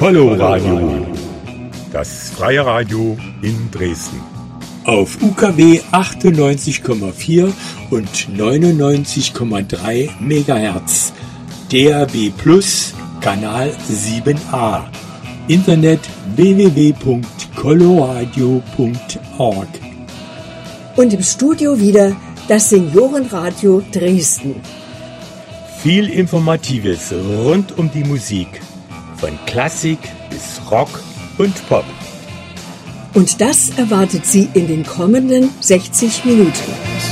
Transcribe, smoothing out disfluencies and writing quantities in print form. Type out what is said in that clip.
Coloradio, das freie Radio in Dresden. Auf UKW 98,4 und 99,3 MHz. DAB Plus, Kanal 7a. Internet www.coloradio.org. Und im Studio wieder das Seniorenradio Dresden. Viel Informatives rund um die Musik, von Klassik bis Rock und Pop. Und das erwartet Sie in den kommenden 60 Minuten.